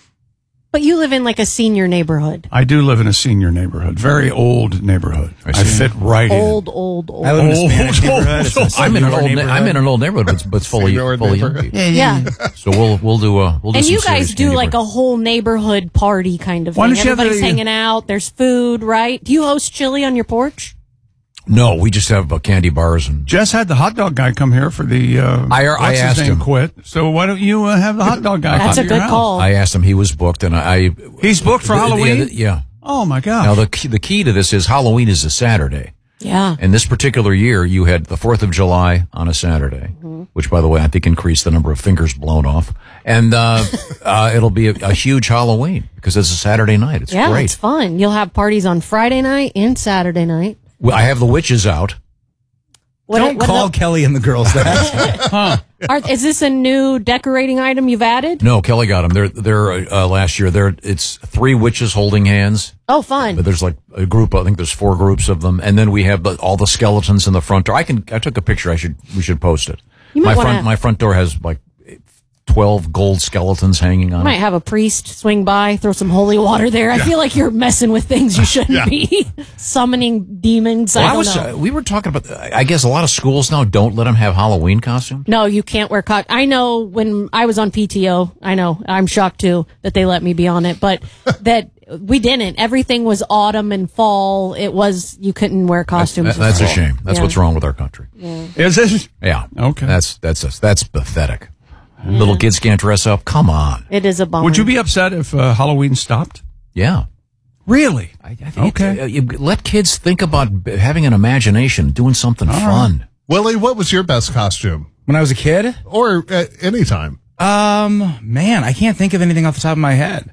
But you live in like a senior neighborhood. I do live in a senior neighborhood, very old neighborhood. I, see. fit right Old, old, old. I live in a Old, Spanish old, neighborhood. It's a old. I'm in an senior old. neighborhood. I'm in an old neighborhood, but, but it's full of Senior full of young neighborhood. people. Yeah. So we'll we'll do a we'll do And some you guys serious do candy like bar. a whole neighborhood party kind of Why thing. don't you have Everybody's the- hanging out. There's food, right? Do you host chili on your porch? No, we just have uh, candy bars and. Jess had the hot dog guy come here for the. Uh, I- I what's his asked name him. quit. So why don't you uh, have the hot dog guy? That's come a to your good house? call. I asked him. He was booked, and I. He's booked for the- the- Halloween? Yeah. yeah. Oh my god! Now the key, the key to this is Halloween is a Saturday. Yeah. And this particular year, you had the fourth of July on a Saturday, Mm-hmm. which, by the way, I think increased the number of fingers blown off. And uh, uh, it'll be a, a huge Halloween because it's a Saturday night. It's yeah, great. it's fun. You'll have parties on Friday night and Saturday night. Well, I have the witches out. What, Don't what call about- Kelly and the girls that. Huh? Are, is this a new decorating item you've added? No, Kelly got them. They're they're uh, last year. They're it's three witches holding hands. Oh, fun. But there's like a group. I think there's four groups of them, and then we have the, all the skeletons in the front door. I can. I took a picture. I should. We should post it. You might my wanna- front. My front door has like twelve gold skeletons hanging on Might it. have a priest swing by, throw some holy water there. I feel like you're messing with things you shouldn't Yeah. be. Summoning demons. Well, I I don't was. know. Uh, we were talking about. I guess a lot of schools now don't let them have Halloween costumes. No, you can't wear co- I know when I was on P T O, I know, I'm shocked too that they let me be on it, but that we didn't. Everything was autumn and fall. It was, you couldn't wear costumes. That- that's a in fall. shame. That's Yeah. what's wrong with our country. Yeah. Is it? Yeah. Okay. That's that's that's pathetic. Little kids can't dress up. Come on. It is a bummer. Would you be upset if uh, Halloween stopped? Yeah. Really? I, I think okay. Uh, you let kids think about b- having an imagination, doing something fun. Willie, what was your best costume? When I was a kid? Or at any time? Um, man, I can't think of anything off the top of my head.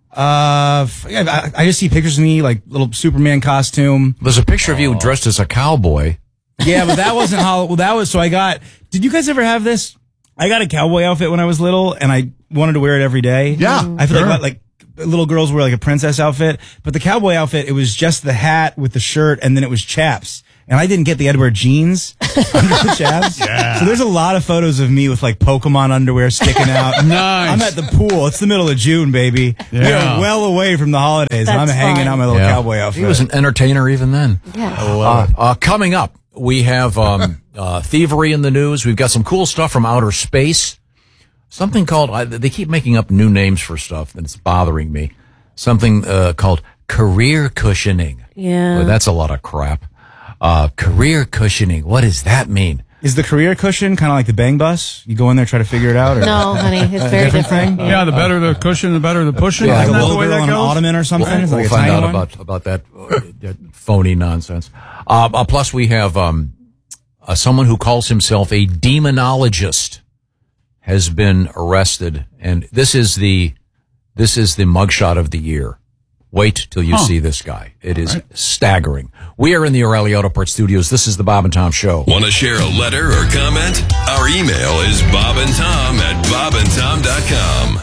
Uh, f- yeah, I, I just see pictures of me, like little Superman costume. There's a picture of you dressed as a cowboy. Yeah, but that wasn't how, well, that was, so I got, did you guys ever have this? I got a cowboy outfit when I was little, and I wanted to wear it every day. Yeah, I feel sure. like, like little girls wear like a princess outfit, but the cowboy outfit, it was just the hat with the shirt, and then it was chaps. And I didn't get the I'd wear jeans under the chaps. Yeah. So there's a lot of photos of me with like Pokemon underwear sticking out. Nice. I'm at the pool. It's the middle of June, baby. We Yeah. are well away from the holidays, and I'm That's hanging fun. out my little Yeah. cowboy outfit. He was an entertainer even then. Yeah. Uh, uh, coming up, we have um, uh, thievery in the news. We've got some cool stuff from outer space. Something called, uh, they keep making up new names for stuff, and it's bothering me. Something uh, called career cushioning. Yeah. Well, that's a lot of crap. Uh, career cushioning. What does that mean? Is the career cushion kind of like the bang bus? You go in there, try to figure it out? Or No, honey, it's a very different different. thing? Yeah, the better the cushion, the better the pushing. Yeah, like Isn't a that the little way girl that on an goes? ottoman or something? We'll, It's like we'll a find tiny out one? about about that, uh, that phony nonsense. Uh, uh, plus, we have um, uh, someone who calls himself a demonologist has been arrested, and this is the this is the mugshot of the year. Wait till you Huh. see this guy; it is staggering. We are in the O'Reilly Auto Parts studios. This is the Bob and Tom Show. Want to share a letter or comment? Our email is bobandtom at bobandtom dot com.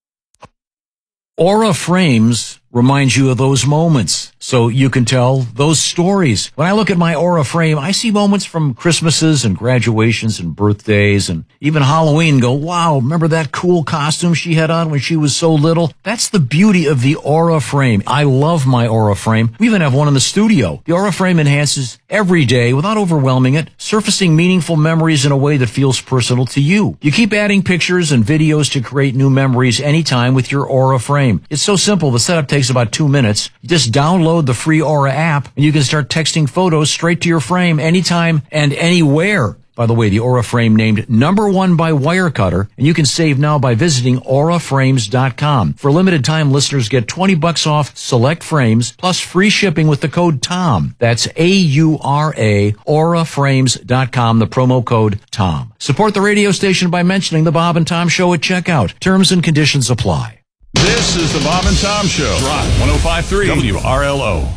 Aura frames remind you of those moments, so you can tell those stories. When I look at my Aura frame, I see moments from Christmases and graduations and birthdays and even Halloween. Go, wow, remember that cool costume she had on when she was so little? That's the beauty of the Aura frame. I love my Aura frame. We even have one in the studio. The Aura frame enhances every day without overwhelming it, surfacing meaningful memories in a way that feels personal to you. You keep adding pictures and videos to create new memories anytime with your Aura frame. It's so simple. The setup takes about two minutes. You just download the free Aura app and you can start texting photos straight to your frame anytime and anywhere. By the way, the Aura frame named number one by Wirecutter, and you can save now by visiting aura frames dot com. For limited time, listeners get twenty bucks off select frames plus free shipping with the code TOM. That's A U R A, aura frames dot com, the promo code TOM. Support the radio station by mentioning the Bob and Tom Show at checkout. Terms and conditions apply. This is the Bob and Tom Show. Rock one oh five point three W R L O.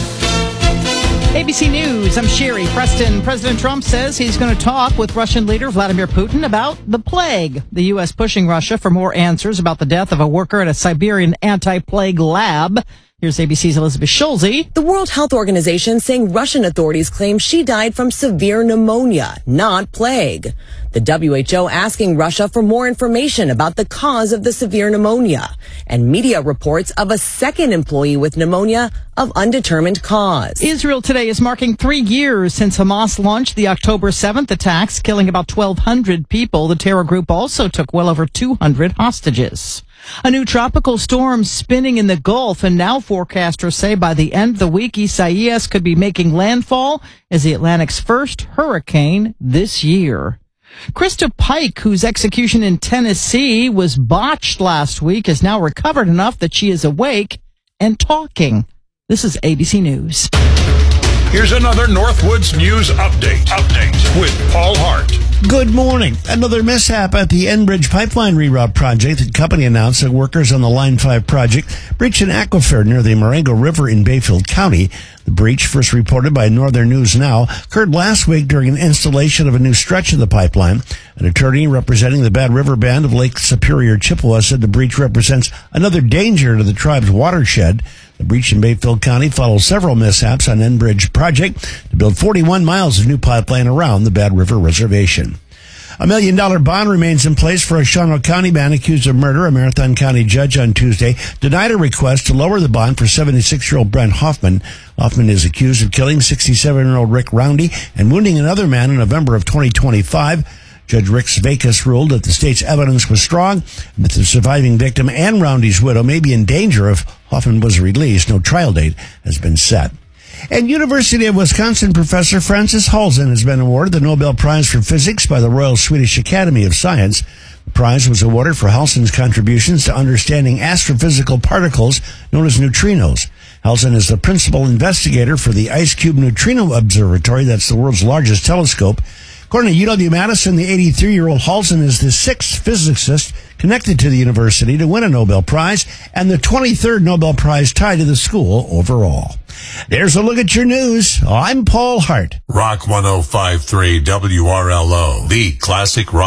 A B C News, I'm Sherry Preston. President Trump says he's going to talk with Russian leader Vladimir Putin about the plague. The U S pushing Russia for more answers about the death of a worker at a Siberian anti-plague lab. Here's A B C's Elizabeth Schulze. The World Health Organization saying Russian authorities claim she died from severe pneumonia, not plague. The W H O asking Russia for more information about the cause of the severe pneumonia, and media reports of a second employee with pneumonia of undetermined cause. Israel today is marking three years since Hamas launched the October seventh attacks, killing about twelve hundred people. The terror group also took well over two hundred hostages. A new tropical storm spinning in the Gulf, and now forecasters say by the end of the week, Isaias could be making landfall as the Atlantic's first hurricane this year. Krista Pike, whose execution in Tennessee was botched last week, has now recovered enough that she is awake and talking. This is A B C News. Here's another Northwoods News Update. Update with Paul Hart. Good morning. Another mishap at the Enbridge pipeline reroute project. The company announced that workers on the Line five project breached an aquifer near the Marengo River in Bayfield County. The breach, first reported by Northern News Now, occurred last week during an installation of a new stretch of the pipeline. An attorney representing the Bad River Band of Lake Superior, Chippewa, said the breach represents another danger to the tribe's watershed. The breach in Bayfield County follows several mishaps on Enbridge project to build forty-one miles of new pipeline around the Bad River Reservation. A million dollar bond remains in place for a Shawano County man accused of murder. A Marathon County judge on Tuesday denied a request to lower the bond for seventy-six-year-old Brent Hoffman. Hoffman is accused of killing sixty-seven-year-old Rick Roundy and wounding another man in November of twenty twenty-five. Judge Rick Svakis ruled that the state's evidence was strong, and that the surviving victim and Roundy's widow may be in danger if Hoffman was released. No trial date has been set. And University of Wisconsin professor Frances Halzen has been awarded the Nobel Prize for Physics by the Royal Swedish Academy of Science. The prize was awarded for Halzen's contributions to understanding astrophysical particles known as neutrinos. Halzen is the principal investigator for the IceCube Neutrino Observatory. That's the world's largest telescope. According to U W-Madison, the eighty-three-year-old Halzen is the sixth physicist connected to the university to win a Nobel Prize and the twenty-third Nobel Prize tied to the school overall. There's a look at your news. I'm Paul Hart. Rock one oh five point three W R L O, the classic rock.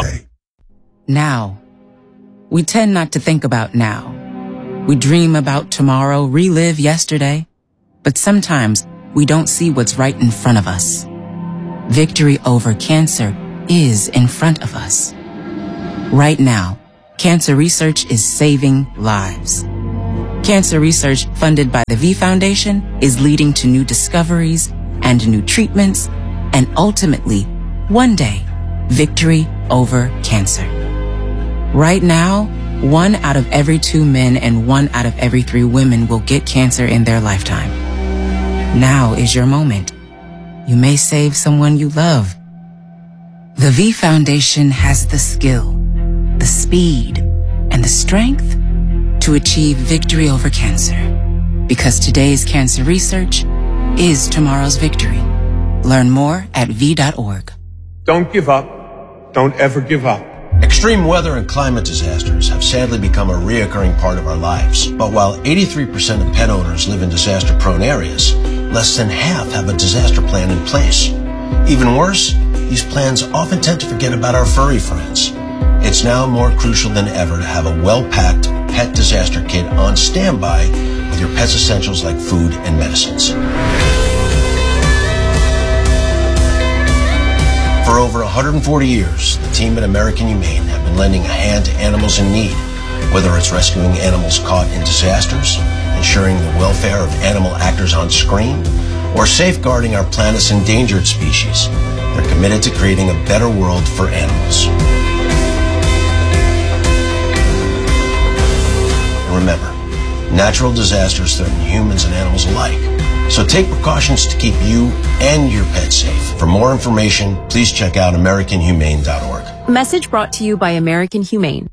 Now. We tend not to think about now. We dream about tomorrow, relive yesterday. But sometimes we don't see what's right in front of us. Victory over cancer is in front of us. Right now, cancer research is saving lives. Cancer research funded by the V Foundation is leading to new discoveries and new treatments, and ultimately, one day, victory over cancer. Right now, one out of every two men and one out of every three women will get cancer in their lifetime. Now is your moment. You may save someone you love. The V Foundation has the skill, the speed, and the strength to achieve victory over cancer. Because today's cancer research is tomorrow's victory. Learn more at V dot org. Don't give up. Don't ever give up. Extreme weather and climate disasters have sadly become a reoccurring part of our lives. But while eighty-three percent of pet owners live in disaster-prone areas, less than half have a disaster plan in place. Even worse, these plans often tend to forget about our furry friends. It's now more crucial than ever to have a well-packed pet disaster kit on standby with your pet's essentials like food and medicines. For over one hundred forty years, the team at American Humane have been lending a hand to animals in need, whether it's rescuing animals caught in disasters, ensuring the welfare of animal actors on screen, or safeguarding our planet's endangered species. They're committed to creating a better world for animals. And remember, Natural disasters threaten humans and animals alike. So take precautions to keep you and your pet safe. For more information, please check out American Humane dot org. Message brought to you by American Humane.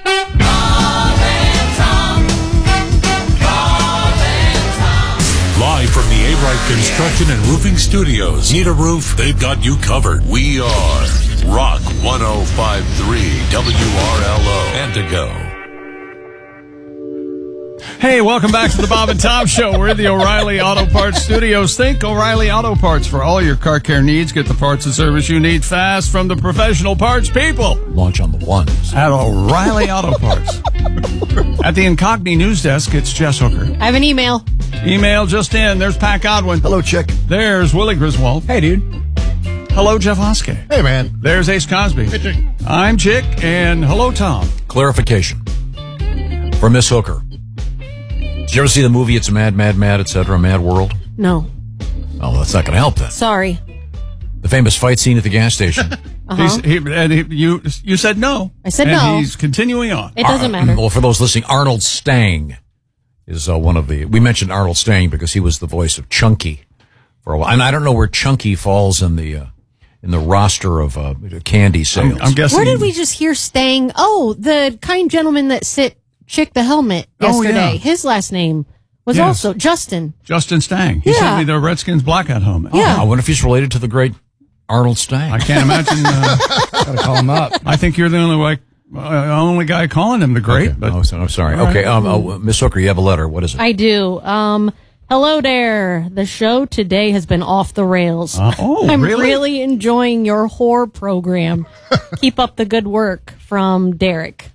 Live from the A-Wright Construction and Roofing Studios. Need a roof? They've got you covered. We are Rock one oh five point three W R L O. Antigo. Hey, welcome back to the Bob and Tom Show. We're in the O'Reilly Auto Parts Studios. Think O'Reilly Auto Parts for all your car care needs. Get the parts and service you need fast from the professional parts people. Launch on the ones. At O'Reilly Auto Parts. At the Incogni News Desk, it's Jess Hooker. I have an email. Email just in. There's Pat Godwin. Hello, Chick. There's Willie Griswold. Hey, dude. Hello, Jeff Hoske. Hey, man. There's Ace Cosby. Hey, Chick. I'm Chick, and hello, Tom. Clarification for Miss Hooker. Did you ever see the movie It's a Mad, Mad, Mad, et cetera, Mad World? No. Oh, that's not going to help then. Sorry. The famous fight scene at the gas station. Uh-huh. He's, he, and he, you, you said no. I said and no. he's continuing on. It doesn't Ar- matter. Well, for those listening, Arnold Stang is uh, one of the... We mentioned Arnold Stang because he was the voice of Chunky for a while. And I don't know where Chunky falls in the... Uh, in the roster of uh, candy sales. I'm, I'm guessing. Where did we just hear Stang? Oh, the kind gentleman that sit Chick the helmet Oh, yesterday. yeah. His last name was Yes. also Justin. Justin Stang. He Yeah. sent me the Redskins blackout helmet. Yeah. I wonder if he's related to the great Arnold Stang. I can't imagine. Uh, Gotta call him up. I think you're the only like, uh, only guy calling him the great. Okay. But Oh, so- I'm sorry. All right. Okay, um, uh, Miss Hooker, you have a letter. What is it? I do. Um, hello there. The show today has been off the rails. Uh, oh, I'm really? enjoying your horror program. Keep up the good work from Derek.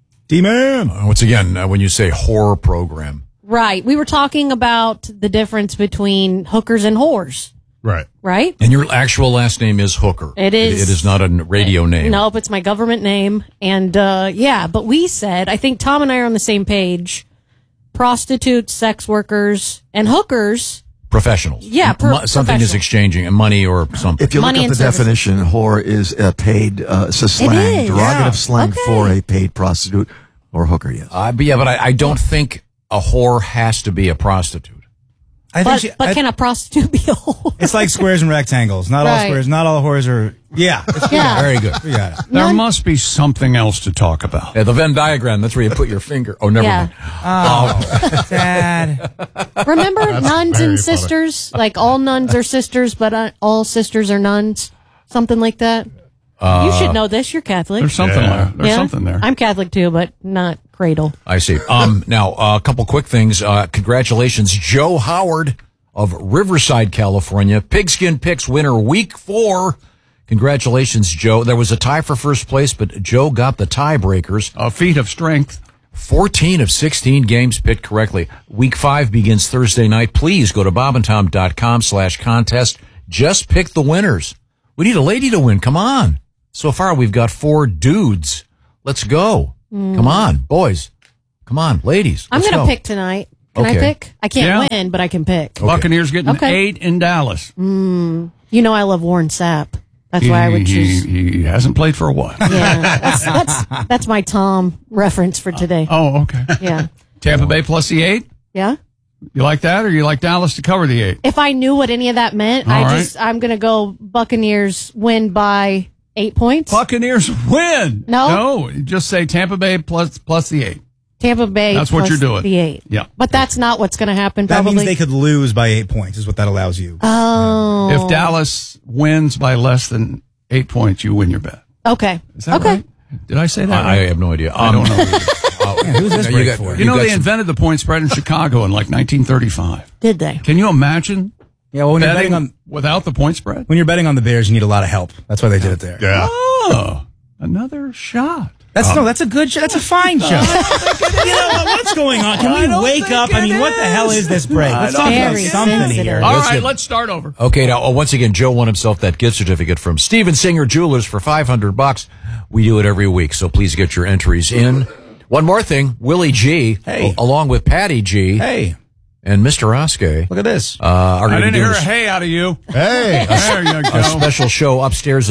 D-Man. Uh, once again, uh, when you say horror program, Right. We were talking about the difference between hookers and whores, Right. right? and your actual last name is Hooker. It is. It, it is not a radio name. Nope, it's my government name. And uh, yeah, but we said, I think Tom and I are on the same page. Prostitutes, sex workers, and hookers. Professionals. Yeah, pro- Mo- something is professional. exchanging, and money or something. If you Money look up and the services. definition, whore is a paid, uh, it's a slang, is, derogative yeah. slang Okay. for a paid prostitute or hooker, yes. Uh, but yeah, but I, I don't think a whore has to be a prostitute. I think But, she, but I- can a prostitute be a whore? it's like squares and rectangles. Not all Right. squares, not all whores are. Yeah. It's, Yeah. Very good. we got it. there None- must be something else to talk about. Yeah, the Venn diagram, that's where you put your finger. Oh, never Yeah. mind. Oh, Dad. Remember That's nuns very and funny. sisters? Like all nuns are sisters, but uh, all sisters are nuns? Something like that? Uh, you should know this. You're Catholic. There's something Yeah. there. There's Yeah? something there. I'm Catholic too, but not cradle. I see. Um, now, uh, a couple quick things. Uh, congratulations, Joe Howard of Riverside, California. Pigskin Picks winner week four. Congratulations, Joe. There was a tie for first place, but Joe got the tiebreakers. A feat of strength. fourteen of sixteen games picked correctly. Week five begins Thursday night. Please go to bobandtom.com slash contest. Just pick the winners. We need a lady to win. Come on. So far, we've got four dudes. Let's go. Mm. Come on, boys. Come on, ladies. I'm Let's going to go. pick tonight. Can Okay. I pick? I can't Yeah. win, but I can pick. Buccaneers getting Okay. eight in Dallas. Mm. You know I love Warren Sapp. That's why I would He- choose. He, he hasn't played for a while. Yeah, that's, that's that's my Tom reference for today. Oh, okay. Yeah, Tampa Bay plus the eight. yeah. You like that, or you like Dallas to cover the eight? If I knew what any of that meant, All I right. just I'm gonna go Buccaneers win by eight points. Buccaneers win. No? no. Just say Tampa Bay plus plus the eight. Tampa Bay. That's what plus you're doing. The eight. Yeah. But that's not what's going to happen. That Probably. means they could lose by eight points, is what that allows you. Oh. If Dallas wins by less than eight points, you win your bet. Okay. Is that okay. right? Did I say that? I, I right? have no idea. I Um, don't know. uh, who's this you break got- for? You know, got they some- invented the point spread in Chicago in like nineteen thirty-five. Did they? Can you imagine Yeah, well, when you're betting betting on without the point spread? when you're betting on the Bears, you need a lot of help. That's why they did it there. Yeah. Oh, another shot. That's no, that's a good show. That's a fine show. you know what, what's going on? Can I we don't wake think up? I it mean, what the hell is. is this break? Let's talk about Very something sensitive. here. All Let's right, get- let's start over. Okay, now, uh, once again, Joe won himself that gift certificate from Steven Singer Jewelers for five hundred bucks. We do it every week, so please get your entries in. One more thing, Willie G, Hey. a- along with Patty G, Hey, and Mister Oskey, look at this. uh, are I going to didn't be hear doing a hey out of you. Hey. There you a go. special show upstairs at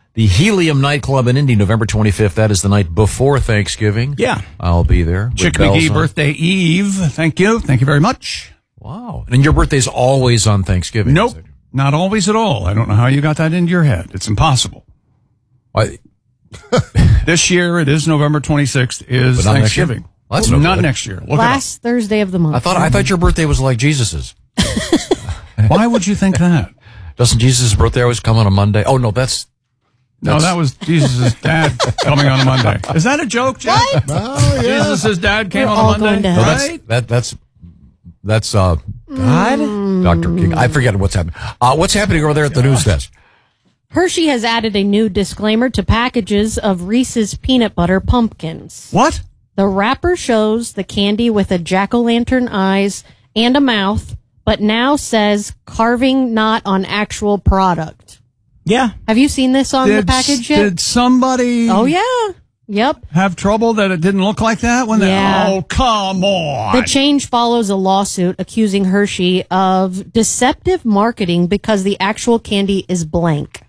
The Helium nightclub in Indy, November twenty-fifth. That is the night before Thanksgiving. Yeah. I'll be there. Chick McGee birthday eve. Thank you. Thank you very much. Wow. And your birthday's always on Thanksgiving. Nope. Not always at all. I don't know how you got that into your head. It's impossible. I, this year, it is November twenty-sixth, is But not next year? Thanksgiving. Well, that's Well, no not good. next year. Look Last Thursday of the month. I thought I thought your birthday was like Jesus's. it up. Why would you think that? Doesn't Jesus' birthday always come on a Monday? Oh, no, that's... No, that's- that was Jesus' dad coming on a Monday. Is that a joke, Jeff? What? Oh, yeah. Jesus' dad came We're on all a Monday? going to No, hell. that's, that, that's, that's, uh, God? Doctor King. I forget what's happening. Uh, what's happening over there at the news desk? Hershey has added a new disclaimer to packages of Reese's peanut butter pumpkins. What? The wrapper shows the candy with a jack-o'-lantern eyes and a mouth, but now says carving not on actual product. Yeah. Have you seen this on Did, the package yet? did somebody Oh, yeah. Yep. have trouble that it didn't look like that? when Yeah. they? Oh, come on. The change follows a lawsuit accusing Hershey of deceptive marketing because the actual candy is blank.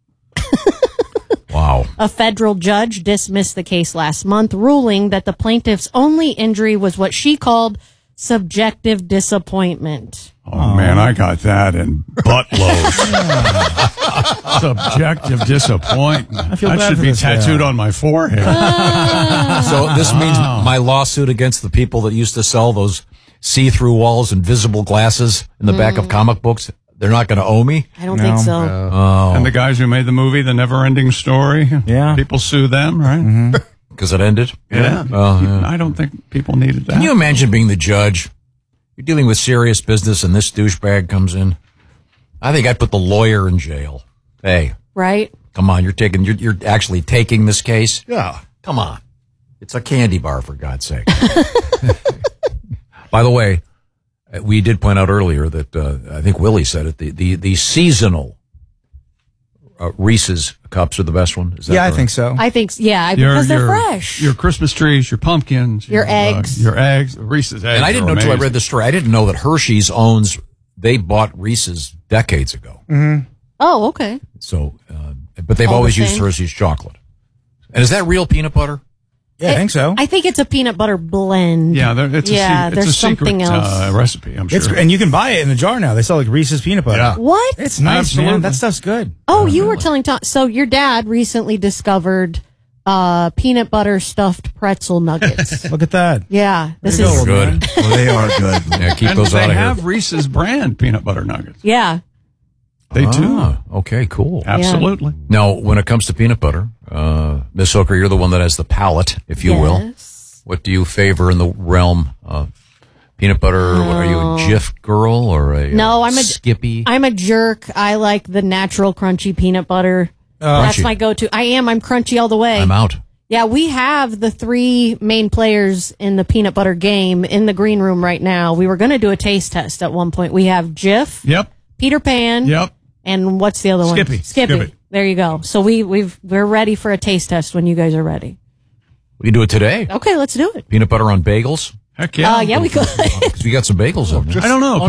Wow. A federal judge dismissed the case last month, ruling that the plaintiff's only injury was what she called subjective disappointment. Oh, man, I got that in buttloads. Subjective disappointment. I feel that bad should for be this guy. tattooed on my forehead. So this means my lawsuit against the people that used to sell those see-through walls and visible glasses in the back of comic books, they're not going to owe me? I don't think so. Oh. And the guys who made the movie, The Never-Ending Story, Yeah. people sue them, right? Because it ended? Yeah. Oh, yeah. I don't think people needed that. Can you imagine being the judge? You're dealing with serious business and this douchebag comes in. I think I'd put the lawyer in jail. Hey, Right? come on, you're taking, you're, you're actually taking this case? Yeah. Come on. It's a candy bar, for God's sake. By the way, we did point out earlier that, uh, I think Willie said it, the, the, the seasonal uh, Reese's cups are the best one. Is that Yeah, I correct? think so. I think, yeah, Your- because they're your- fresh. Your Christmas trees, your pumpkins. Your uh, eggs. your eggs, Reese's eggs. And I didn't know are until I amazing. read the story. I didn't know that Hershey's owns, they bought Reese's decades ago. Mm-hmm. Oh, okay. So, uh, but they've All the always used same? Hershey's chocolate. And is that real peanut butter? Yeah, I think so. I think it's a peanut butter blend. Yeah, there, it's yeah, a, se- there's it's a something secret else. uh, recipe, I'm sure. It's, and you can buy it in the jar now. They sell like Reese's peanut butter. Yeah. What? It's nice, man. Absolutely. That stuff's good. Oh, you were telling Tom. So your dad recently discovered uh, peanut butter stuffed pretzel nuggets. Look at that. Yeah, this There you is go, man. Good. Well, they are good. Yeah, keep and those they out of have here. Reese's brand peanut butter nuggets. yeah. They do. Ah, okay, cool. Absolutely. Now, when it comes to peanut butter, uh, Miss Hooker, you're the one that has the palate, if you will. Yes. What do you favor in the realm of peanut butter? Are you a Jif girl or a No, uh, I'm a Skippy? I'm a jerk. I like the natural crunchy peanut butter. That's Crunchy. my go-to. I am. I'm crunchy all the way. I'm out. Yeah, we have the three main players in the peanut butter game in the green room right now. We were going to do a taste test at one point. We have Jif, Yep. Peter Pan, Yep. and what's the other one? Skippy. Skippy. Skippy. There you go. So we we've we're ready for a taste test when you guys are ready. We can do it today. Okay, let's do it. Peanut butter on bagels. Heck yeah. Uh, yeah, we could. Because we got some bagels in there. I don't know.